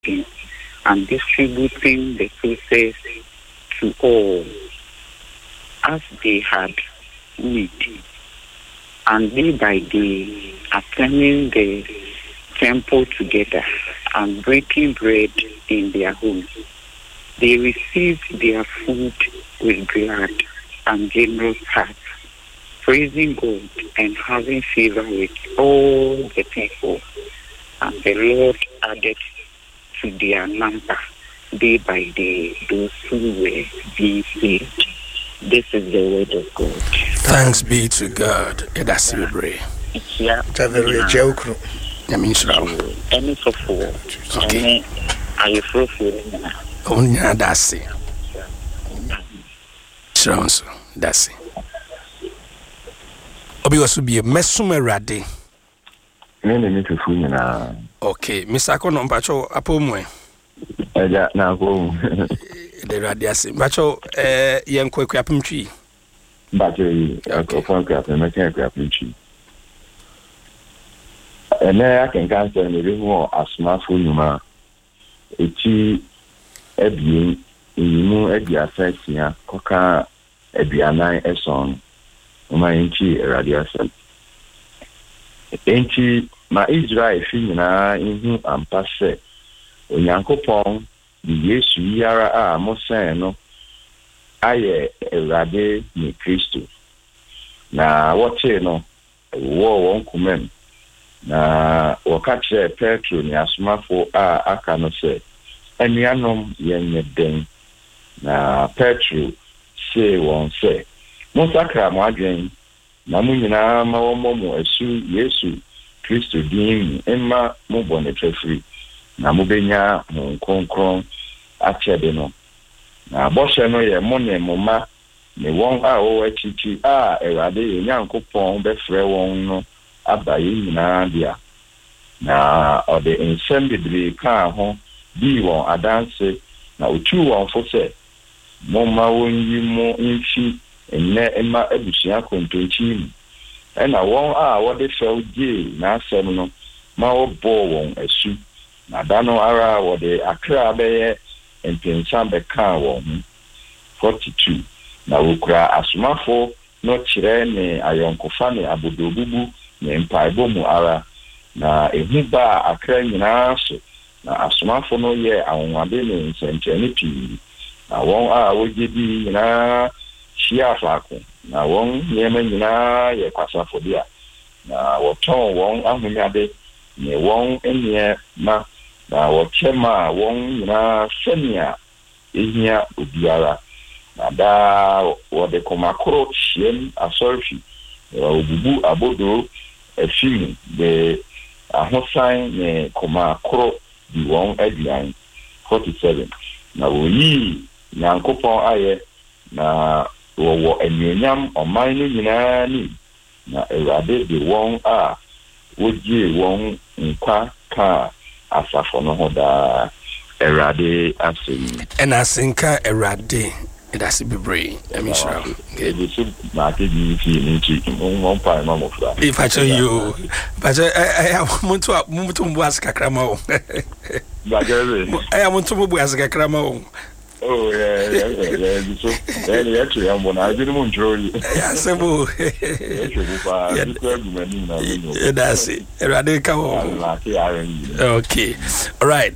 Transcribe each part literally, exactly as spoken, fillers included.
breaking and distributing the pieces to all as they had need, and day by day attending the temple together and breaking bread in their homes. They received their food with glad and generous hearts, praising God and having favor with all the people. And the Lord added to their number day by day those who were being saved. This is the word of God. Thanks be to God. That's the prayer. Yeah. I mean, so. Any so for any are you frustrated? Oh, yeah, that's it. So, that's it. Obi was to be a messume radi. Okay, Mister Kono Mpacho Apomwe. Eja na go. The radiasi. Mpacho eh yenkwe kwa apimchi. Mpacho akofan kwa apimchi kwa apimchi. Ene akenkan se ni rihu asmafo nyuma. Eti ebien imu edi asasia koka ebianan eson. Uma inchi radiasi. Enti ma Israel fi nyina ihu ampase Onyankopon di Yesu yara a mosen no aye Erade ni Kristo na wote no wo won kumem na wakache Petro ni asomafo a aka no se anuanom yenye den na Petro se won se monsakra mo adwen na mu nyina ma wo mo asu Yesu Kristo din emma mo bone trefri na mo benya mo konkron achede no na boshe no ye mo ne mo ma ne won a o achichi a Erade Nyankopon be frɛ won no abaye nyina dia na ode ensem bidri ka ho bi won adanse na otu won fo se mo ma won yi mo nfi enne emma abusua kontonchi ena won a wode fɛw die na asɛm no ma wo bo won asu na dano ara wode akra bɛyɛ mpensa bɛka won forty-two na wokura asomafo no kyerɛ ne ayɔnkofa ne abodobubu ne mpaebo mu ara na ehu ba akra nyinaa so na asomafo no yɛ awonwade ne nsɛnkyerɛne pii na won a wogye nyinaa hyia faako na won nyema nyinaa yɛ kwasafo na wɔtɔn won ahonyade ne won enie ma na wɔkyema won nyinaa sɛnea ehia obiara na da wɔde komakoro hyem asɔrfi obubu abodo afim de ahosan ne komakoro di won aduan forty-seven na woyi Nyankopɔn ayɛ na wo enyonyam oman no nyinaa ni na Erade de won a wogye won nkwa ka asafo no hoda Erade asem ena sinka Erade idasi bebre emi shira ke bi su ma ke bi fi ni chi mo pa ma mo fra if I tell you but I I want to want to mbu asakra ma o ba gere I want to mbu asakra ma o. Oh yeah, yeah, yeah. So then you actually am one. I didn't want to. Yeah, simple. Yeah, that's it. Okay, all right.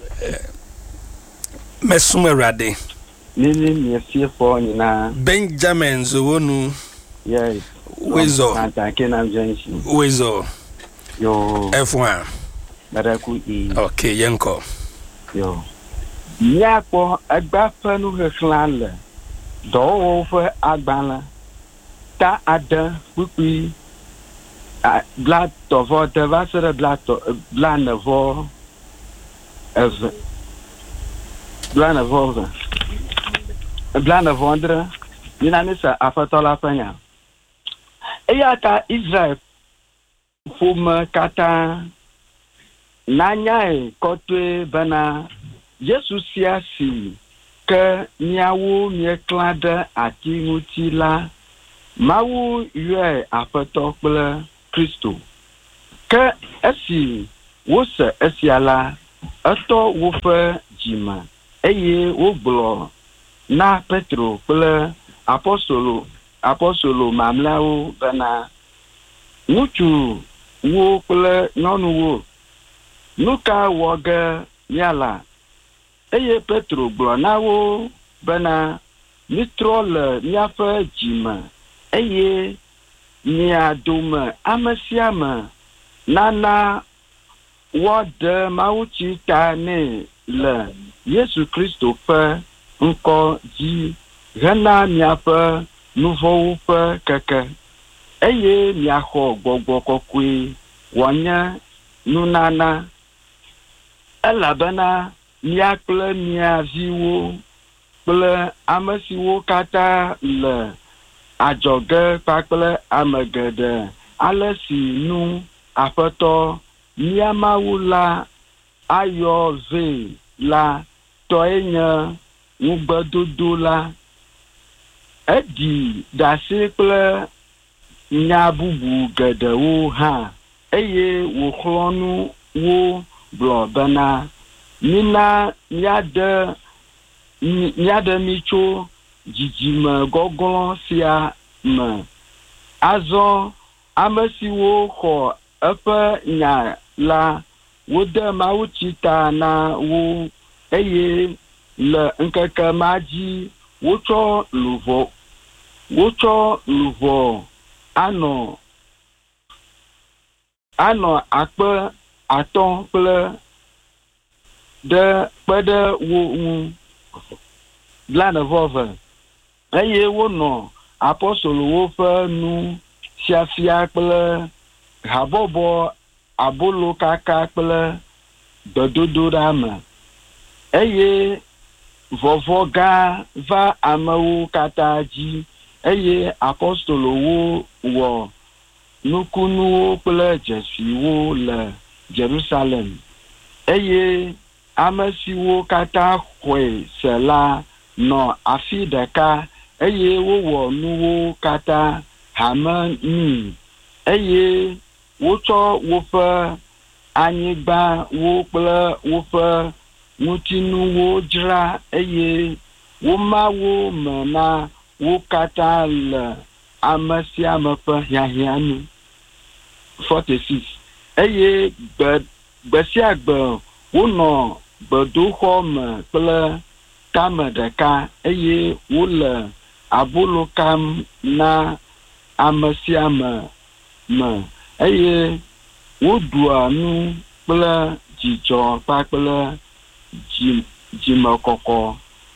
Messume Erade. Nini niefie for nyina. Benjamin Zowonu. Yes. Wezo. Atake na mjenshi. Wezo. Yo. F one. Baraku e. Okay, yenko. Yo. Nyakpo agbafa no hwehlan do wo fo agbala ta ada pupi blood of water vasere blood blood of as blood of water blood of water nina nisa afatola fanya eya ta Israel fuma kata nanya e kotwe bana Jesus siasi ke niawo nieklade atimuti la mawu yue apeto kple Kristo ke esi wose esiala eto woƒe dzime eye wogblɔ na Petro kple apostolo apostolo mamlɛawo bena ŋutsu wo kple nyɔnuwo nu ka wɔ ge míala eye Petro gblɔ na wo bena mitrɔ le míaƒe dzime eye mia dome ame sia ame nana woaɖe mawutsi ta nɛ le Yesu Kristo ƒe ŋkɔ dzi hena miaƒe nu vɔ̃wo ƒe keke eye miaxɔ gbɔgbɔ kɔkɔe wòanye nunana elabena mia kple mia viwo kple ame siwo katã le adzɔge kpakple ame geɖe ale si nu Aƒetɔ mia Mawu la ayɔ vɛ la tɔe nye ŋugbedodo la. Eɖi ɖase kple nya bubu geɖewo hã eye wòxlɔ̃ nu wo gblɔ bena mina míaɖe míaɖe mi tso dzidzime gɔglɔ̃ sia me. Azɔ ame siwo xɔ eƒe nya la wode mawutsi ta na wo eye le ŋkeke ma dzi wotsɔ luʋɔ wotsɔ luʋɔ anɔ anɔ akpe atɔ̃ kple ɖe kpe ɖe wo ŋu blaene-vɔ-eve eye wonɔ apostolowo ƒe nu fiafia kple habɔbɔ abolo kaka kple gbedodoɖa me eye vɔvɔ gã va amewo katã dzi eye apostolowo wɔ nukunuwo kple dzesiwo le Jerusalem eye ame siwo katã xɔe se la nɔ afi ɖeka eye wowɔ nuwo katã hame nui eye wotsɔ woƒe anyigbawo kple woƒe ŋutinuwo dzra eye woma wo me na wo katã le ame sia ame ƒe hiahiã nu. forty-six eye gbe gbe sia gbe wonɔ gbedoxɔ me kple tame ɖeka eye wole abolo kam na ame sia ame me eye woɖua nu kple dzidzɔ kpakple dzimekɔkɔ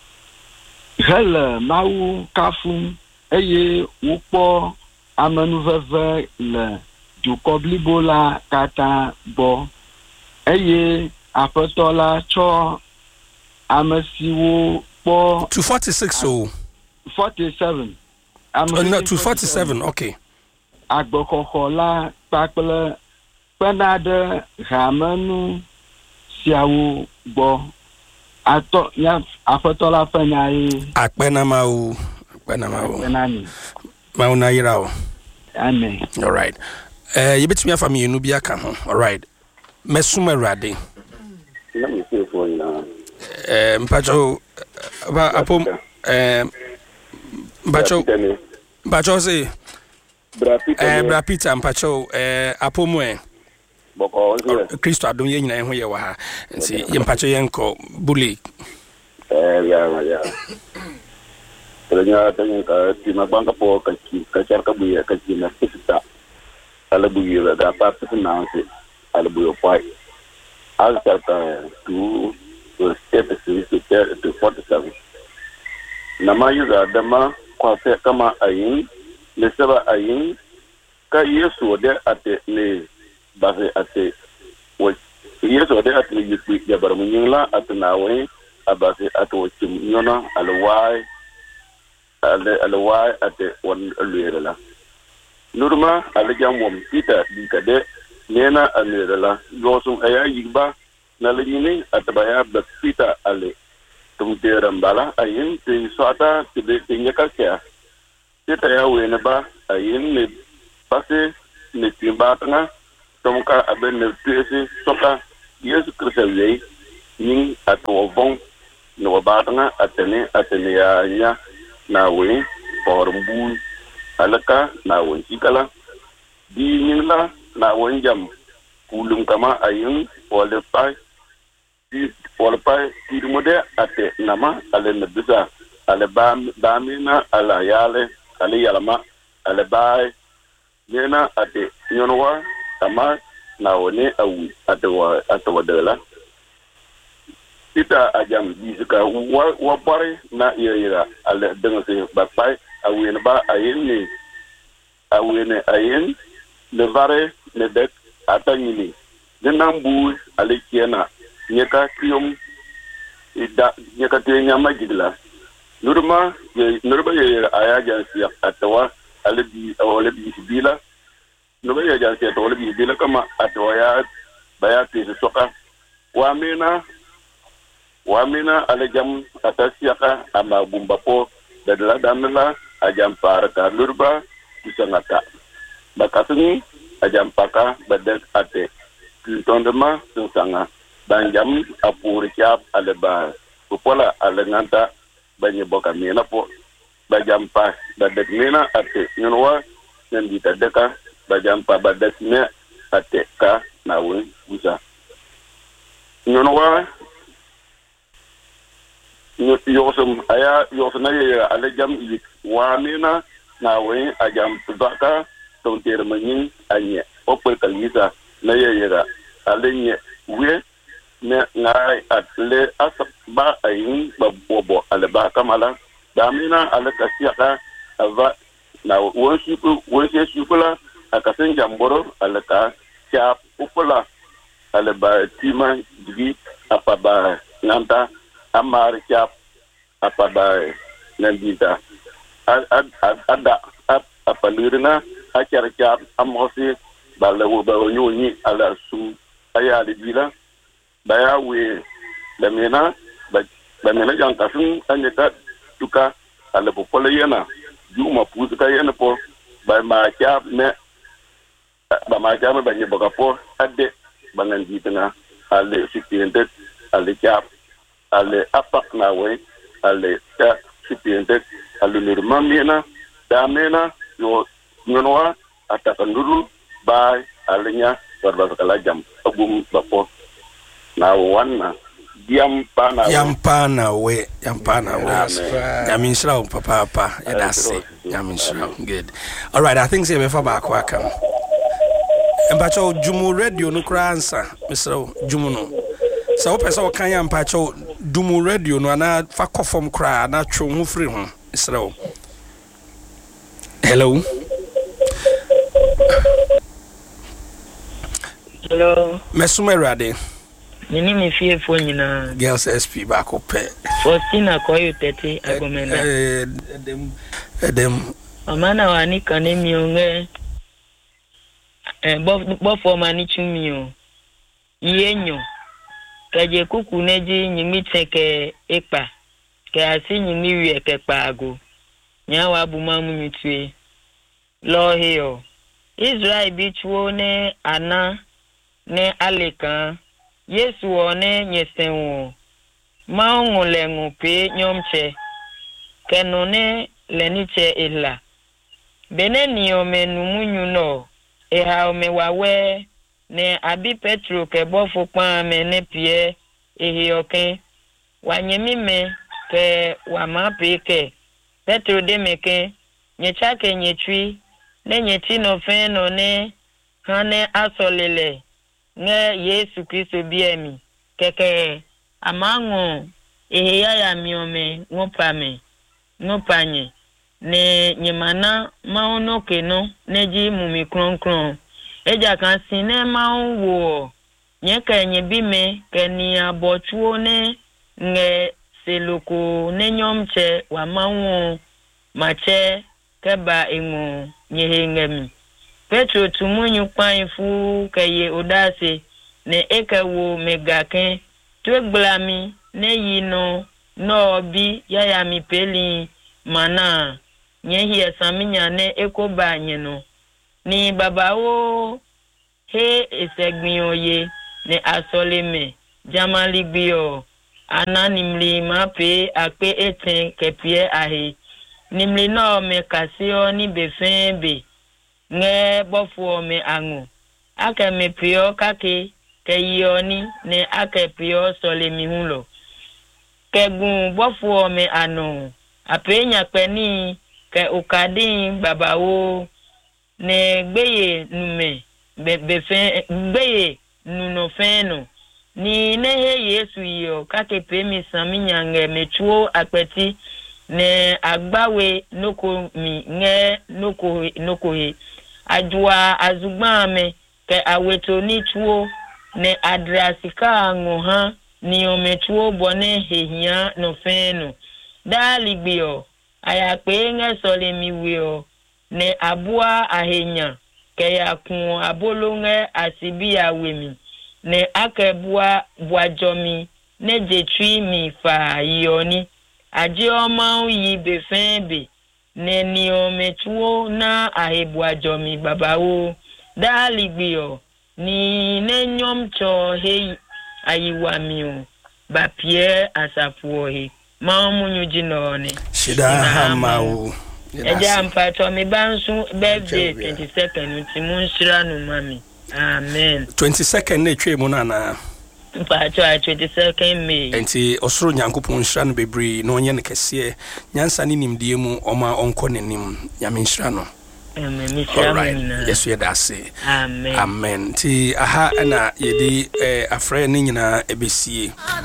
hele Mawu kafum eye wokpɔ amenuveve le dukɔ blibo la katã gbɔ eye Aƒetɔ la tsɔ ame siwo kpɔ to forty-six o forty-seven uh, no to forty-seven okay agbexɔxɔ la kpakple kpena ɖe hamenu siawo gbɔ atɔ nya Aƒetɔ la ƒe nyae akpena Mawu akpena Mawu akpena mi Mawu na yira o. Amen. All right. Eh uh, yebetumi afa mi enu bi aka ho. All right. Mesuma Awurade. Na me say for na. Eh mpacho ba apom eh mpacho mpacho say Bra Peter. Eh Bra Peter mpacho eh apom eh Boko nse. Kristo adom ye nyina ho ye wa ha. Nti ye mpacho ye nko bully. Eh ya ya. Ternyata tanya ka tima bangka po ka ka char ka buya ka tina sita. Ala buya da pa na se ala buya pai. Al ta tu step to forty-seven. Nama yuza dama kwa se kama ayin le saba ayin ka Yesu de ate le base ate wo Yesu de ate yusi ya barmunyla atnawe abase ato chimnyona alwai ale alwai ate won alwela nurma alejam wom Peter dikade nena alwela yosum aya yigba na lejini atabaya ba Peter ale tum terambala ayin te sota te nyaka kya teta ya wena ba ayin ne pase ne timbatna tumka aben ne tuese soka Yesu Kristo yei ning ato vong no batanga atene atene ya nya na we formbu alaka na we ikala di ning la na wonjam kulum kama ayun wala pai di wala pai di mode ate nama ale nabuza ale bam damina ala yale ale yalama ale bai nena ate nyonwa kama na wone awu atwa atwa dela ita ajam bizika wa wa pare na yera ale dengse ba pai awene ba ayen ni awene ayen le vare le dek atanyini denambu ale kiena nyeka kriom ida nyeka te nyama gidla nurma ye nurba ye ayaja siya atwa ale bi awale bi bila nurba ye ayaja siya awale bi bila kama atwa ya baya te soka wa mena wa mena ale jam atasiaka ama bumbapo dadala damela ajam paraka nurba kusangata bakasuni ajam paka badet ate tondema sanga banjam apuri chap aleba pola alenganta banye boka mena po bajam pa badet mena ate nyonwa nandi tadeka bajam pa badet ne ate ka nawe usa nyonwa yosum aya yosna ye alejam yik wa mena nawe ajam baka tonter manin anye opel kalisa na yera alenye we ne ngai atle asap ba ayin babobo aleba kamala damina alakasiaka ava na wonsiku wonsiku akasen jamboro alaka cha upula aleba tima digi apaba nanta amar cha apaba nandita ada apalirina acar cap amosi bala wo ba nyoni ala su aya de bila baya we da mena ba mena jang kasun anyata tuka ala popola yana juma puzuka yana po ba ma cap ne ba ma cap ba ni boka po ade bangan ditena ale sipinte ale cap ale apak na we ale ta sipinte ale nurma mena da mena yo nyonoa atakanduru by alenya barbakala jam agum bapo na wana diam pana yam pana we yam pana we I mean slow papa papa yeah, that's it I mean slow good all right I think say before back welcome empacho jumu radio no kra answer Mister Jumu no so o pesa o kan yam pacho dumu radio no ana fa kofom kra na twu hu free ho Mister hello hello mesuma rade nini mi fie fo nyina girls S P back up Faustina koyo tete agomenda eh dem dem amana wani kanemi onge eh bo bo fo mani chumio yenyo kaje kuku neji nyimi teke ekpa ke asi nyimi wi ekpa ago nyawa buma munyutue lo hiyo Israel bichwo ne ana ne aleka Yesu one nyesenwo maungulengu pe nyomche kenone leniche ila beneni omenumunyu no eha omewawe ne abi Petro ke bofu kwa mene pie ehi oke wanyemime ke wamapike Petro demeke nyechake nyetwi ne nyeti no feno ne hane asolele nge Yesu Kristo biemi keke amango eheya ya miome ngopame ngopanye ne nyemana maono keno neji mumi kron kron eja kan sine mawo nyeke nyebime keni abochuo ne nge seloko ne nyomche wa mawo mache keba emu nyehengemi Petro tumunyu kwanfu kaye odase ne ekawo megake twegblami ne yino no obi yaya mi peli mana nyehi esaminya ne ekoba nyeno ni babawo he esegbin oye ne asoleme jamali bio ananimli mape akpe eten kepie ahe nimli no me kasio ni befen be nge bofo me angu aka me pio kake keyoni ne aka pio sole mi hulo kegun bofo me anu apenya peni ke ukadin babawo ne gbeye nume be befen gbeye nuno feno ni ne he Yesu yo kake pe mi saminyange metuo apeti ne agbawe noko mi nge noko noko he ajua azugba me ke aweto ni tuo ne adrasika ngoha ni ometuo bone hehia no feno dali bio aya pe nge sole mi wio ne abua ahenya ke yakun abolonge asibia wemi ne akebua buajomi ne jetwi mi fa yoni aje oma yi befenbe ne ni ometuo na ahebuajomi babawo dali bio ni ne nyomcho he ayiwa miu bapie asapuo he mamunyu jinone shida hamawu eja mpato me bansu birthday twenty-second utimunshira no mami amen twenty-second na twe mu na na mpato twenty-second May enti osoro nyankopon shira no bebre no onye ne kese nyansa ni nimdie mu oma onko nenim nyame shira no amen mishira mina yesu yedase amen amen ti aha na yedi eh, afre ni nyina ebesie